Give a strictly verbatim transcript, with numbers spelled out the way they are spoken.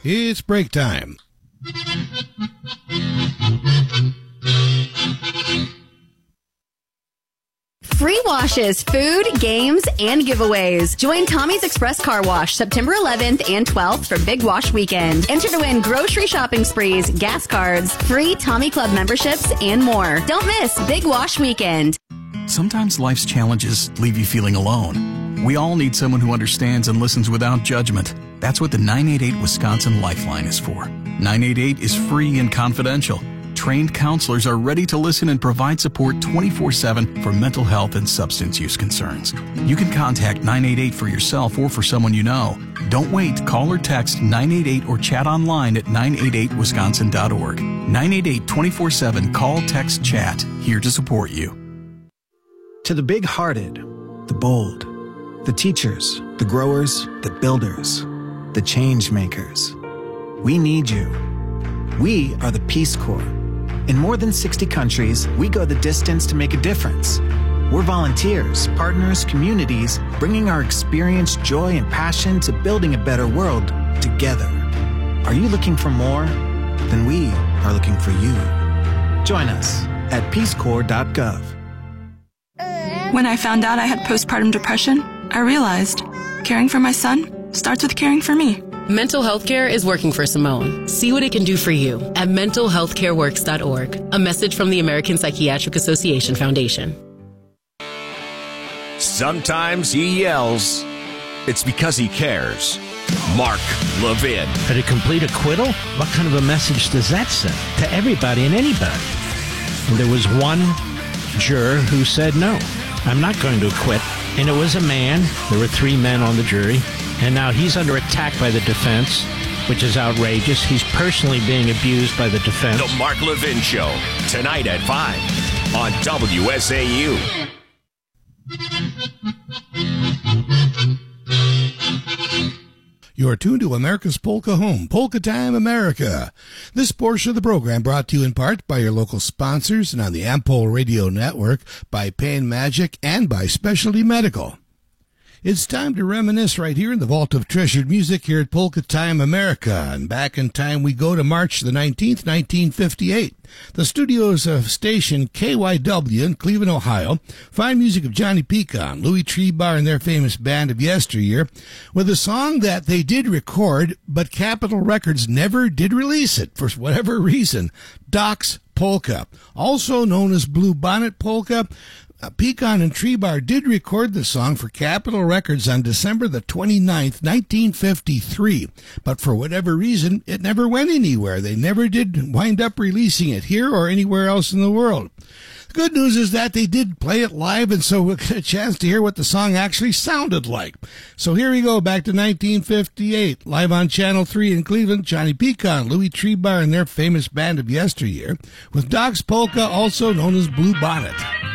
It's break time. Free washes, food, games, and giveaways. Join Tommy's Express Car Wash September eleventh and twelfth for Big Wash Weekend. Enter to win grocery shopping sprees, gas cards, free Tommy Club memberships, and more. Don't miss Big Wash Weekend. Sometimes life's challenges leave you feeling alone. We all need someone who understands and listens without judgment. That's what the nine eight eight Wisconsin Lifeline is for. nine eight eight is free and confidential. Trained counselors are ready to listen and provide support twenty-four seven for mental health and substance use concerns. You can contact nine eight eight for yourself or for someone you know. Don't wait. Call or text nine eight eight or chat online at nine eight eight wisconsin dot org. nine eight eight twenty-four seven. Call, text, chat. Here to support you. To the big-hearted, the bold, the teachers, the growers, the builders, the change makers. We need you. We are the Peace Corps. In more than sixty countries, we go the distance to make a difference. We're volunteers, partners, communities, bringing our experience, joy, and passion to building a better world together. Are you looking for more? Then we are looking for you. Join us at peace corps dot gov. When I found out I had postpartum depression, I realized caring for my son starts with caring for me. Mental health care is working for Simone. See what it can do for you at mental health care works dot org. A message from the American Psychiatric Association Foundation. Sometimes he yells. It's because he cares. Mark Levin. But a complete acquittal? What kind of a message does that send to everybody and anybody? And there was one juror who said, no, I'm not going to acquit. And it was a man. There were three men on the jury. And now he's under attack by the defense, which is outrageous. He's personally being abused by the defense. The Mark Levin Show, tonight at five on W S A U. You're tuned to America's Polka Home, Polka Time America. This portion of the program brought to you in part by your local sponsors and on the Ampol Radio Network, by Pain Magic, and by Specialty Medical. It's time to reminisce right here in the Vault of Treasured Music here at Polka Time America. And back in time we go to March the nineteenth, nineteen fifty-eight. The studios of station K Y W in Cleveland, Ohio, find music of Johnny Pecan, Louis Trebar, and their famous band of yesteryear, with a song that they did record, but Capitol Records never did release it for whatever reason. Doc's Polka, also known as Blue Bonnet Polka. Uh, Pecan and Trebar did record the song for Capitol Records on December the twenty-ninth, nineteen fifty-three, but for whatever reason, it never went anywhere. They never did wind up releasing it here or anywhere else in the world. The good news is that they did play it live, and so we'll get a chance to hear what the song actually sounded like. So here we go, back to nineteen fifty-eight, live on Channel three in Cleveland, Johnny Pecan, Louis Trebar, and their famous band of yesteryear, with Doc's Polka, also known as Blue Bonnet.